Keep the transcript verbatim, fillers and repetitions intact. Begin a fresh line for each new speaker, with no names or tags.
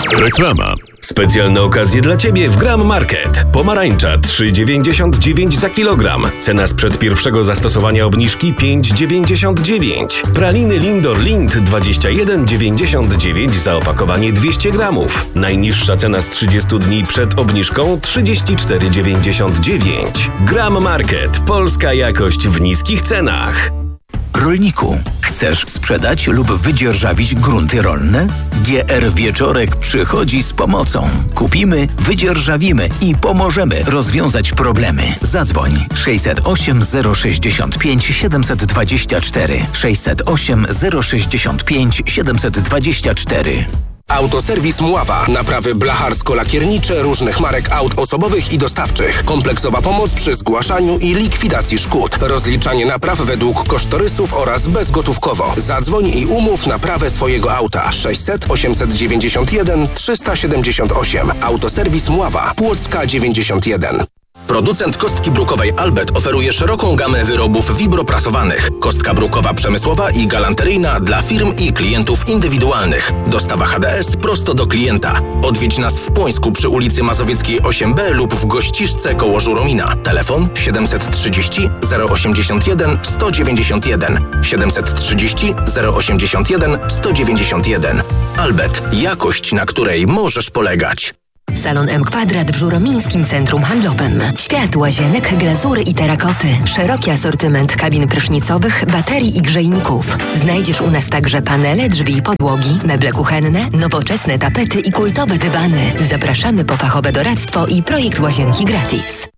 Reklama.
Specjalne okazje dla Ciebie w Gram Market. Pomarańcza trzy dziewięćdziesiąt dziewięć za kilogram. Cena sprzed pierwszego zastosowania obniżki pięć dziewięćdziesiąt dziewięć. Praliny Lindor Lind dwadzieścia jeden dziewięćdziesiąt dziewięć za opakowanie dwieście gramów. Najniższa cena z trzydziestu dni przed obniżką trzydzieści cztery dziewięćdziesiąt dziewięć. Gram Market. Polska jakość w niskich cenach.
Rolniku, chcesz sprzedać lub wydzierżawić grunty rolne? G R Wieczorek przychodzi z pomocą. Kupimy, wydzierżawimy i pomożemy rozwiązać problemy. Zadzwoń sześćset osiem zero sześćdziesiąt pięć siedemset dwadzieścia cztery sześćset osiem zero sześćdziesiąt pięć siedemset dwadzieścia cztery.
Autoserwis Mława. Naprawy blacharsko-lakiernicze różnych marek aut osobowych i dostawczych. Kompleksowa pomoc przy zgłaszaniu i likwidacji szkód. Rozliczanie napraw według kosztorysów oraz bezgotówkowo. Zadzwoń i umów naprawę swojego auta. sześćset osiemset dziewięćdziesiąt jeden trzysta siedemdziesiąt osiem. Autoserwis Mława. Płocka dziewięćdziesiąt jeden. Producent kostki brukowej Albet oferuje szeroką gamę wyrobów wibroprasowanych. Kostka brukowa przemysłowa i galanteryjna dla firm i klientów indywidualnych. Dostawa H D S prosto do klienta. Odwiedź nas w Płońsku przy ulicy Mazowieckiej osiem B lub w Gościszce koło Żuromina. Telefon siedemset trzydzieści zero osiemdziesiąt jeden sto dziewięćdziesiąt jeden. siedemset trzydzieści zero osiemdziesiąt jeden sto dziewięćdziesiąt jeden. Albet. Jakość, na której możesz polegać.
Salon M Kwadrat w Żuromińskim Centrum Handlowym. Świat łazienek, glazury i terakoty. Szeroki asortyment kabin prysznicowych, baterii i grzejników. Znajdziesz u nas także panele, drzwi i podłogi, meble kuchenne, nowoczesne tapety i kultowe dywany. Zapraszamy po fachowe doradztwo i projekt łazienki gratis.